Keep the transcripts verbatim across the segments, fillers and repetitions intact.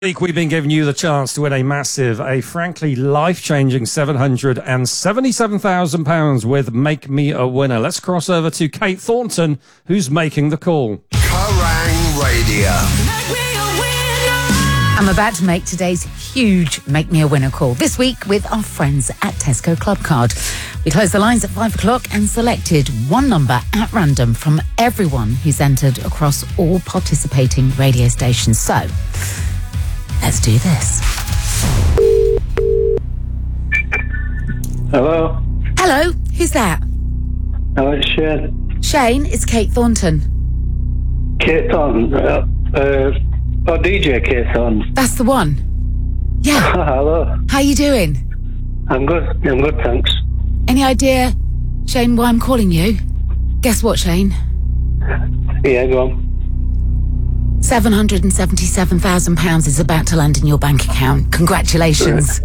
Week we've been giving you the chance to win a massive, a frankly life-changing seven hundred seventy-seven thousand pounds with Make Me a Winner. Let's cross over to Kate Thornton, who's making the call. Kerrang Radio. Make me a winner. I'm about to make today's huge Make Me a Winner call. This week with our friends at Tesco Clubcard. We closed the lines at five o'clock and selected one number at random from everyone who's entered across all participating radio stations. So, let's do this. Hello. Hello, who's that? Hello, it's Shane. Shane, it's Kate Thornton. Kate Thornton. Uh, uh, oh, D J Kate Thornton. That's the one. Yeah. Hello. How you doing? I'm good. I'm good, thanks. Any idea, Shane, why I'm calling you? Guess what, Shane? Yeah, go on. seven hundred seventy-seven thousand pounds is about to land in your bank account. Congratulations.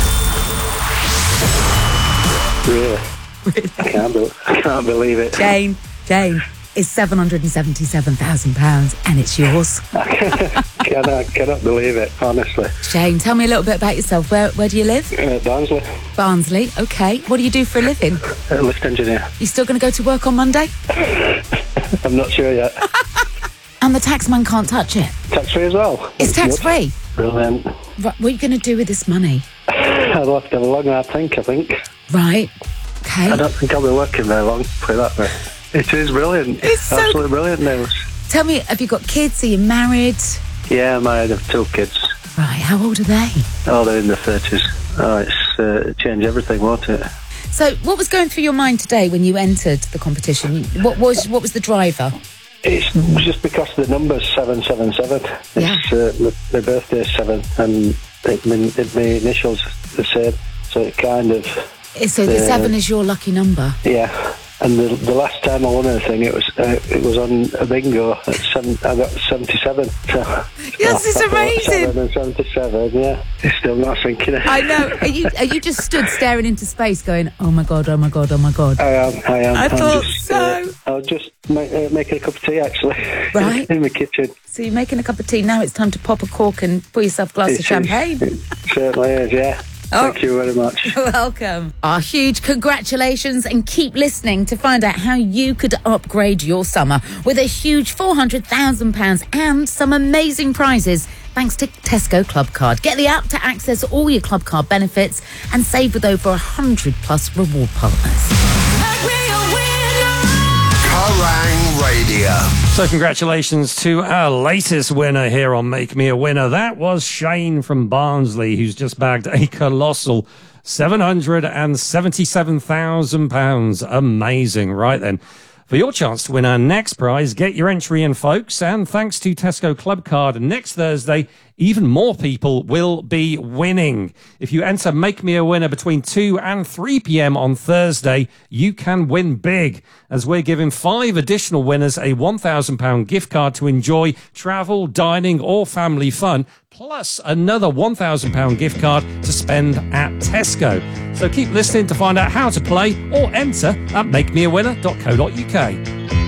Really? I can't, be- I can't believe it. Jane, Jane, it's seven hundred seventy-seven thousand pounds and it's yours. I cannot, cannot believe it, honestly. Shane, tell me a little bit about yourself. Where where do you live? Uh, Barnsley, Barnsley, okay. What do you do for a living? uh, lift engineer. You still going to go to work on Monday? I'm not sure yet. And the taxman can't touch it. Tax free as well? It's tax-free. Brilliant. Right, what are you going to do with this money? I'll have to have a long hard think, I think. Right, okay. I don't think I'll be working very long, put it that way. It is brilliant. It's so- Absolutely brilliant news. Tell me, have you got kids? Are you married? Yeah, I'm married, I have two kids. Right, how old are they? Oh, they're in their thirties. Oh, it's uh, change everything, won't it? So, what was going through your mind today when you entered the competition? What was what was the driver? It's just because the number's seven seven seven. Yeah. It's uh, my, my birthday's seven, and it, my, it, my initials the same. So it kind of So the Uh, seven is your lucky number. yeah. And the, the last time I won anything, it was uh, it was on a bingo. At seven, I got seventy-seven. So, Yes, it's amazing. Seven and seventy-seven. Yeah, it's still not thinking it. I know. Are you are you just stood staring into space, going, "Oh my god, oh my god, oh my god"? I am. I am. I I'm thought just, so. Uh, I was just make, uh, making a cup of tea, actually. Right. In the kitchen. So you're making a cup of tea. Now it's time to pop a cork and pour yourself a glass It of champagne. is. It certainly is. Yeah. Oh. Thank you very much. Welcome. Our huge congratulations, and keep listening to find out how you could upgrade your summer with a huge four hundred thousand pounds and some amazing prizes thanks to Tesco Clubcard. Get the app to access all your Clubcard benefits and save with over one hundred plus reward partners. Kerrang Radio. So congratulations to our latest winner here on Make Me a Winner. That was Shane from Barnsley, who's just bagged a colossal seven hundred seventy-seven thousand pounds. Amazing. Right then, for your chance to win our next prize, get your entry in, folks. And thanks to Tesco Clubcard, next Thursday, even more people will be winning. If you enter Make Me a Winner between two and three p.m. on Thursday, you can win big, as we're giving five additional winners a one thousand pounds gift card to enjoy travel, dining or family fun, plus another one thousand pounds gift card to spend at Tesco. So keep listening to find out how to play or enter at make me a winner dot co dot uk.